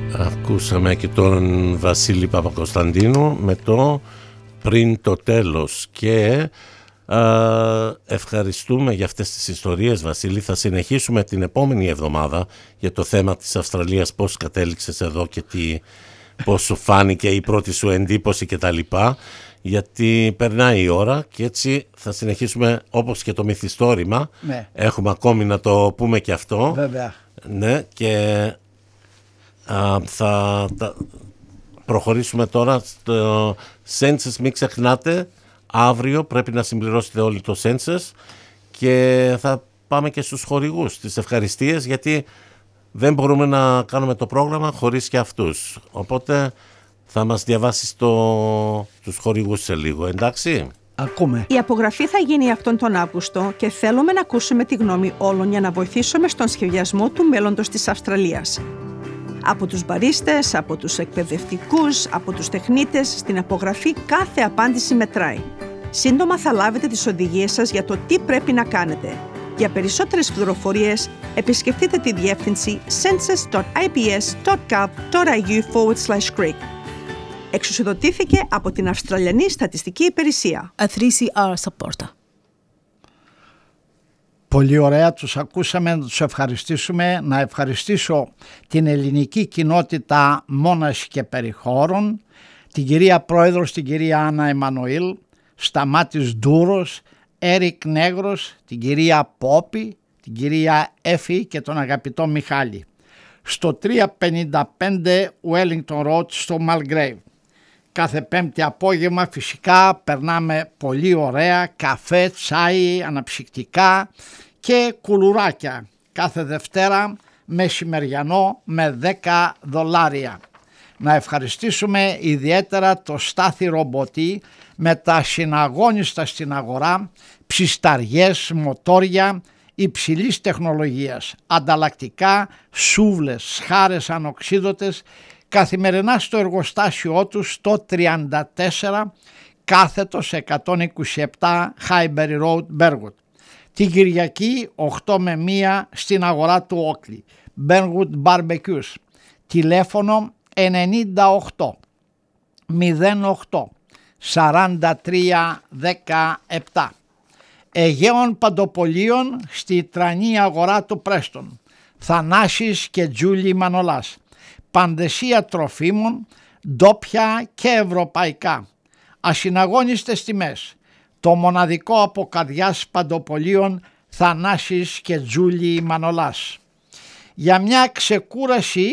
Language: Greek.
Ακούσαμε και τον Βασίλη Παπακοσταντίνου με το «Πριν το τέλος» και ευχαριστούμε για αυτές τις ιστορίες, Βασίλη. Θα συνεχίσουμε την επόμενη εβδομάδα για το θέμα της Αυστραλίας, πώς κατέληξες εδώ και πώς σου φάνηκε η πρώτη σου εντύπωση κτλ. Γιατί περνάει η ώρα και έτσι θα συνεχίσουμε, όπως και το μυθιστόρημα. Ναι. Έχουμε ακόμη να το πούμε και αυτό. Βέβαια. Ναι, και θα προχωρήσουμε τώρα στο Census. Μην ξεχνάτε, αύριο πρέπει να συμπληρώσετε όλοι το Census και θα πάμε και στους χορηγούς, τις ευχαριστίες, γιατί δεν μπορούμε να κάνουμε το πρόγραμμα χωρίς και αυτούς. Οπότε θα μας διαβάσεις τους χορηγούς σε λίγο, εντάξει? Ακούμε. Η απογραφή θα γίνει αυτόν τον Αύγουστο και θέλουμε να ακούσουμε τη γνώμη όλων για να βοηθήσουμε στον σχεδιασμό του μέλλοντος της Αυστραλίας. Από τους μπαρίστες, από τους εκπαιδευτικούς, από τους τεχνίτες, στην απογραφή κάθε απάντηση μετράει. Σύντομα θα λάβετε τις οδηγίες σας για το τι πρέπει να κάνετε. Για περισσότερες πληροφορίες, επισκεφτείτε τη διεύθυνση census.ips.gov.au/Greek. Εξουσιοδοτήθηκε από την Αυστραλιανή Στατιστική Υπηρεσία. A 3CR supporter. Πολύ ωραία, τους ακούσαμε, να τους ευχαριστήσουμε. Να ευχαριστήσω την ελληνική κοινότητα Μόνας και Περιχώρων, την κυρία Πρόεδρος, την κυρία Άννα Εμμανουήλ, Σταμάτης Ντούρος, Έρικ Νέγρος, την κυρία Πόπη, την κυρία Έφη και τον αγαπητό Μιχάλη. Στο 355 Wellington Road στο Malgrave. Κάθε Πέμπτη απόγευμα φυσικά περνάμε πολύ ωραία, καφέ, τσάι, αναψυκτικά και κουλουράκια. Κάθε Δευτέρα μεσημεριανό με $10. Να ευχαριστήσουμε ιδιαίτερα το Στάθη Ρομποτή με τα συναγώνιστα στην αγορά, ψισταριές, μοτόρια υψηλής τεχνολογίας, ανταλλακτικά, σούβλες, σχάρες ανοξίδωτες, καθημερινά στο εργοστάσιό του στο 34 κάθετος 127 Highbury Road, Burwood. Την Κυριακή 8 με 1 στην αγορά του Όκλι, Burwood Barbecues. Τηλέφωνο 98 08 43 17. Αιγαίων Παντοπολίων στη τρανή αγορά του Πρέστον. Θανάσης και Τζούλη Μανολάς. Παντεσία τροφίμων, ντόπια και ευρωπαϊκά. Ασυναγώνιστες τιμές. Το μοναδικό από καρδιάς Παντοπολίων Θανάσης και Τζούλη Μανολάς. Για μια ξεκούραση